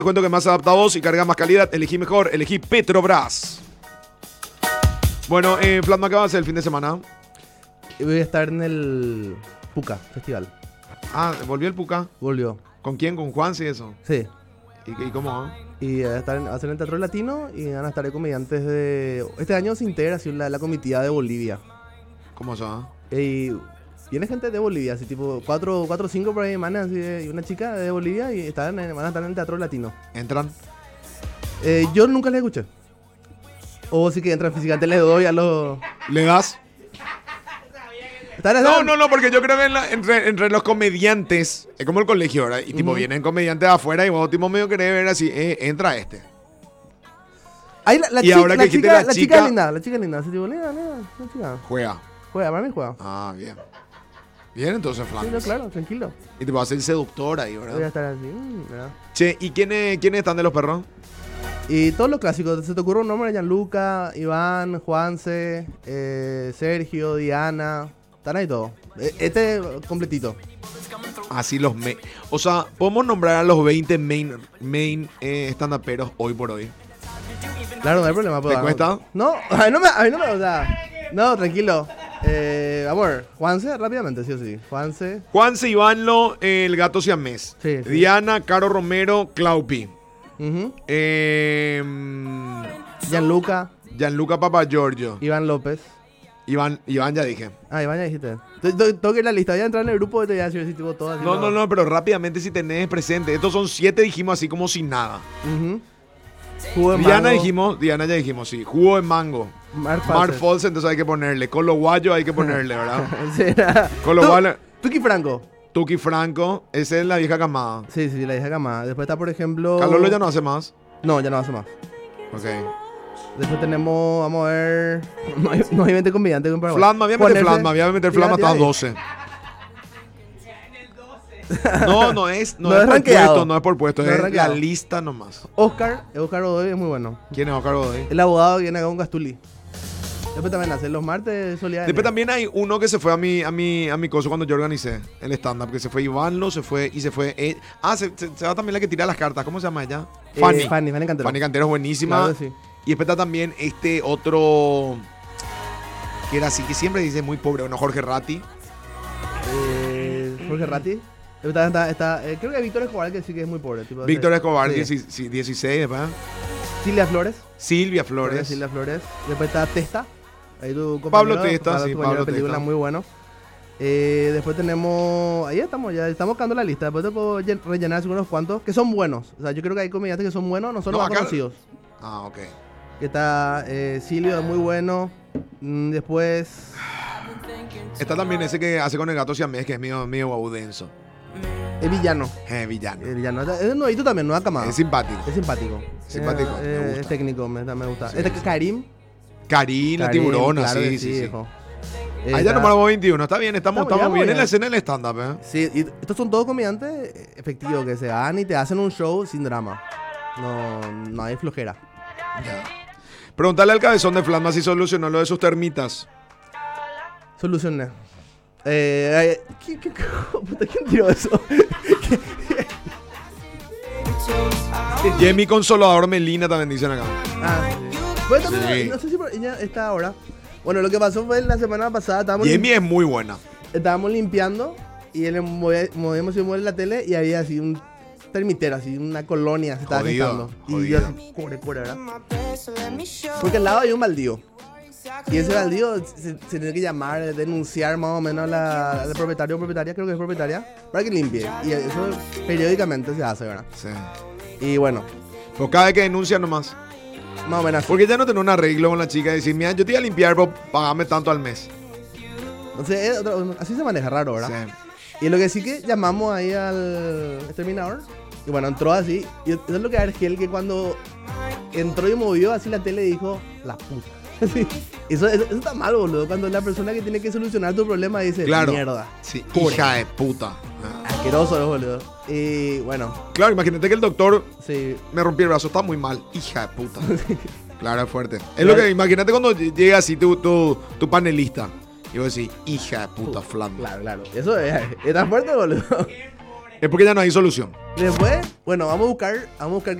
Te cuento que más adapta a vos y carga más calidad. Elegí mejor, elegí Petrobras. Bueno, Flatma, ¿qué va a hacer el fin de semana? Voy a estar en el Puca Festival. Ah, ¿volvió el Puca? Volvió. ¿Con quién? ¿Con Juan? Sí, eso. Sí. ¿Y cómo? Y va a estar en el Teatro Latino y van a estar comediantes de... Este año se integra así la comitiva de Bolivia. ¿Cómo se va? Y viene gente de Bolivia, así tipo 4 o 5 por ahí, manes, así, y una chica de Bolivia y van a estar en el Teatro Latino. ¿Entran? Yo nunca les escuché. O sí que entran físicamente, les doy a los... ¿Le das? No, porque yo creo que entre los comediantes, es como el colegio, ¿verdad? Y tipo, vienen comediantes de afuera y vos tipo medio querés ver así, entra este. Ahí ahora que dijiste la chica es linda, así tipo, linda, la chica. Juega, para mí juega. Ah, bien. Bien, entonces, Flan. Sí, no, claro, tranquilo. Y te vas a ser seductor ahí, ¿verdad? Voy a estar así, ¿verdad? Che, ¿y quiénes están de los perros? Y todos los clásicos, ¿se te ocurre un nombre? Gianluca, Iván, Juanse, Sergio, Diana, están ahí todos. Este completito. Así o sea, podemos nombrar a los 20 main stand-uperos hoy por hoy. Claro, no hay problema. ¿Te cuesta? No, a mí no me, o sea, no, tranquilo. Amor, Juanse, rápidamente, sí o sí. Juanse, Ivanlo, el gato siamés. Sí. Diana, Caro Romero, Claupi. Gianluca, Papa Giorgio. Iván López. Iván ya dije. Ah, Iván ya dijiste. Tengo que ir a la lista, voy a entrar en el grupo y te voy a decir si tipo todo así. No, pero rápidamente si tenés presente. Estos son 7, dijimos así como sin nada. Jugo de Diana ya dijimos, sí. Jugo de mango. Mark Folsen, entonces hay que ponerle. Colo Guayo hay que ponerle, ¿verdad? Sí, Colo Guayo. Tuki Franco, esa es la vieja camada. Sí, la vieja camada. Después está, por ejemplo... Calolo ya no hace más. No, ya no hace más. Ok. Después tenemos, vamos a ver... No hay 20 comediantes en Paraguay. Flatma, voy a meter Flatma hasta 12. No es por puesto, no es por puesto, es la lista nomás. Oscar Godoy es muy bueno. ¿Quién es Oscar Godoy? El abogado que viene acá con Gastuli. Después también hace los martes solidaridad. Después también hay uno que se fue a mi coso cuando yo organicé el stand-up, que se fue Ivanlo, se fue. Se va también la que tira las cartas, ¿cómo se llama ella? Fanny Cantero. Fanny Cantero es buenísima. Claro, sí. Y después está también este otro que era así, que siempre dice muy pobre, bueno, Jorge Ratti. Jorge Ratti. Está, creo que Víctor Escobar, que sí que es muy pobre. Tipo, Víctor Escobar, sí. 16 después. Silvia Flores. Después está Testa. Ahí tu Pablo Testa, sí, Pablo película Testa. Muy bueno. Después tenemos... Ahí estamos, ya estamos quedando la lista. Después te puedo rellenar unos cuantos que son buenos. O sea, yo creo que hay comediantes que son buenos, no son los más conocidos. Ah, ok. Que está Silvio, muy bueno. Después... Está también ese que hace con el gato siamés, que es medio baudenso. Es villano. Villano. Es nuevito también, nueva camada. Es simpático. Me gusta. Es técnico, me gusta. Sí, Este es Karim, la tiburona, claro sí. Hijo. Allá número 21, está bien, estamos bien en la escena del stand-up, ¿eh? Sí, y estos son todos comediantes efectivos que se van y te hacen un show sin drama. No hay flojera. Ya. Preguntale al cabezón de Flatma si solucionó lo de sus termitas. Solucioné. ¿Quién tiró eso? Jamie Consolador Melina también dicen acá. Pues también, no sé si ella está ahora. Bueno, lo que pasó fue la semana pasada. Jamie es muy buena. Estábamos limpiando y movimos la tele y había así un termitero, así una colonia se estaba gestando. Y yo así, cubre, ¿verdad? Porque al lado hay un baldío. Y ese baldío se tiene que llamar, denunciar más o menos al propietario o propietaria, creo que es propietaria, para que limpie. Y eso periódicamente se hace, ¿verdad? Sí. Y bueno. Pues cada vez que denuncia nomás. Más o menos. Porque ya no tenés un arreglo con la chica y decir, mira, yo te voy a limpiar, pero pagame tanto al mes. Entonces, así se maneja raro, ¿verdad? Sí. Y lo que sí que llamamos ahí al exterminador. Y bueno, entró así. Y eso es lo que era que él que cuando entró y movió así la tele dijo, la puta. Eso está mal, boludo. Cuando la persona que tiene que solucionar tu problema dice, claro, mierda. Sí, hija de puta. Asqueroso, boludo. Y bueno. Claro, imagínate que el doctor sí. Me rompió el brazo, está muy mal. Hija de puta. Claro, es fuerte. Es lo que, imagínate cuando llega así tu panelista. Y vos decís, hija de puta, Flatma. Claro. Eso es tan fuerte, boludo. Es porque ya no hay solución. Después, bueno, vamos a buscar